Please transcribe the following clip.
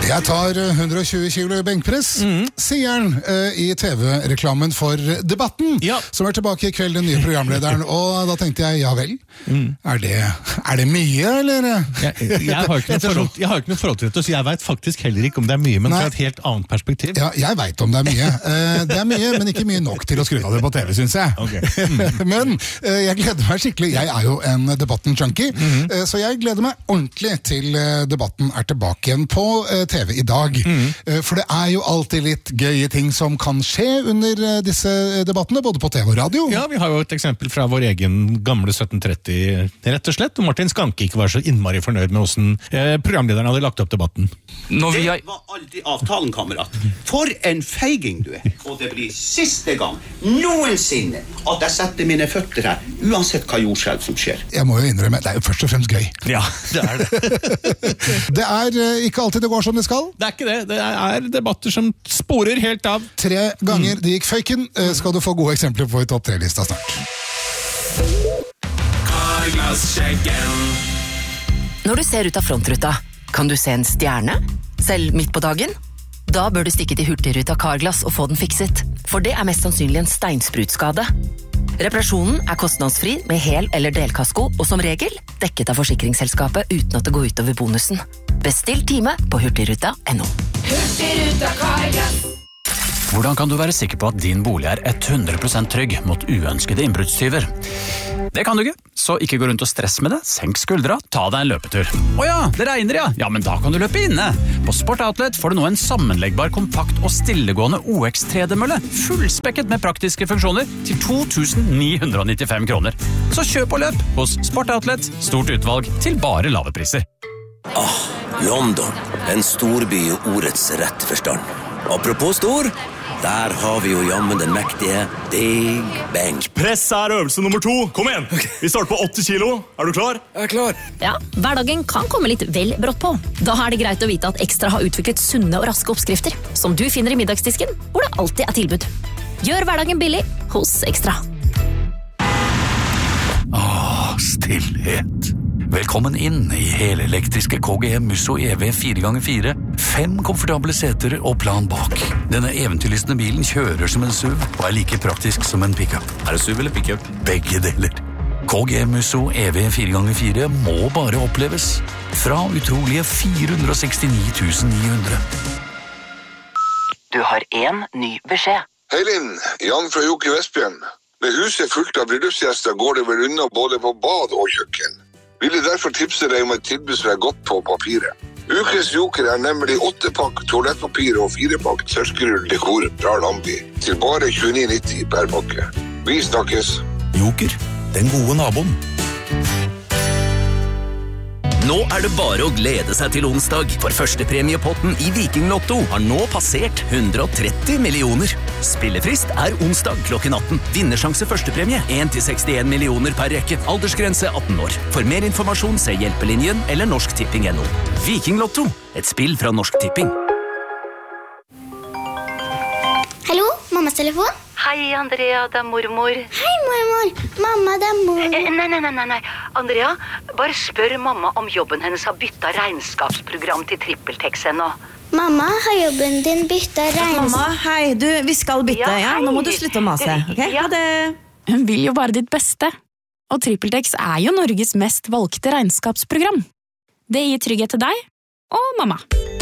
Jeg tar 120 kilo i benkpress, sier han i TV-reklamen for Debatten, som tilbake i kveld, den nye programlederen. Og da tenkte jeg, ja vel, er det mye, eller? Jeg har ikke noe forhold til dette, så jeg vet faktisk heller ikke om det er mye, men fra et helt annet perspektiv. Ja, jeg vet om det er mye. Det er mye, men ikke mye nok til å skru av det på TV, synes jeg. Okay. Men jeg gleder meg skikkelig. Jeg er jo en Debatten-junkie, så jeg gleder meg ordentlig til Debatten er tilbake igjen på TV i dag. For det er jo alltid litt gøye ting som kan skje under disse debattene, både på TV og radio. Ja, vi har jo et eksempel fra vår egen gamle 1730, rett og slett. Og Martin Skanke ikke var så innmari fornøyd med hvordan programlederen hadde lagt opp debatten. Det var aldri avtalen, kamerat. For en feiging du er. Og det blir siste gang, noensinne, at jeg setter mine føtter her, uansett hva jordskjelv som skjer. Jeg må jo innrømme, det er jo først og fremst gøy. Ja, det er det. Det er ikke alltid det går som det skal. Det er ikke det. Det er debatter som sporer helt av. 3 ganger det gikk føyken, skal du få gode eksempler på i topp 3-lista snart. Når du ser ut av frontruta, kan du se en stjerne? Selv midt på dagen? Da bør du stikke til Hurtigruta Carglass og få den fikset, for det er mest sannsynlig en steinsprutskade. Reparasjonen er kostnadsfri med hel- eller delkasko, og som regel dekket av forsikringsselskapet uten at det går utover bonusen. Bestill time på hurtigruta.no. Hurtigruta Carglass. Hvordan kan du være sikker på at din bolig er 100% trygg mot uønskede innbruddstyver? Det kan du ikke, så ikke gå rundt og stress med det. Senk skuldra, ta deg en løpetur. Åja, det regner ja! Ja, men da kan du løpe inne. På Sport Outlet får du nå en sammenleggbar, kompakt og stillegående OX3D-mølle, fullspekket med praktiske funksjoner til 2.995 kroner. Så kjøp og løp hos Sport Outlet, stort utvalg til bare lave priser. London, en storby i ordets rette forstand. Apropos stor, der har vi jo jammen den mektige Big Bang. Press er øvelse nummer 2. Kom igjen! Vi starter på 80 kilo. Er du klar? Jeg er klar. Ja, hverdagen kan komme litt vel brått på. Da er det greit å vite at Ekstra har utviklet sunne og raske oppskrifter, som du finner i middagsdisken, hvor det alltid er tilbud. Gjør hverdagen billig hos Ekstra. Stillhet. Velkommen inn i helelektriske KGM Musso EV 4x4. 5 komfortable seter og plan bak. Denne eventyrlystne bilen kjører som en SUV og er like praktisk som en pickup. Er det SUV eller pickup? Begge deler. KGM Musso EV 4x4 må bare oppleves. Fra utrolige 469 900. Du har en ny beskjed. Hei Linn, Jan fra Joker Vestbjørn. Med huset fullt av bryllupsgjester går det vel unna både på bad og kjøkken. Ville derfor tipse deg om et tilbud som er godt på papiret. Ukens Joker er nemlig 8-pakk toalettpapir og 4-pakk tørskerull dekor fra Lambi til bare 29,90 per pakke. Vi snakkes. Joker, den gode naboen. Nå er det bare å glede seg til onsdag, for førstepremiepotten i Viking Lotto har nå passert 130 millioner. Spillefrist er onsdag klokken 18. Vinnersjanse førstepremie 1-61 millioner per rekke. Aldersgrense 18 år. For mer informasjon se Hjelpelinjen eller norsktipping.no. Viking Lotto, et spill fra Norsk Tipping. Hallo, mammas telefon? Hei, Andrea, det er mormor. Hei, mormor. Mamma, det er mor. Nei. Andrea, bare spør mamma om jobben hennes har byttet regnskapsprogram til TrippelTex ennå. Mamma, har jobben din byttet Mamma, hei, vi skal bytte, ja? Nå må du slutte å mase, ok? Ha det. Hun vil jo bare ditt beste. Og TrippelTex er jo Norges mest valgte regnskapsprogram. Det gir trygghet til deg og mamma.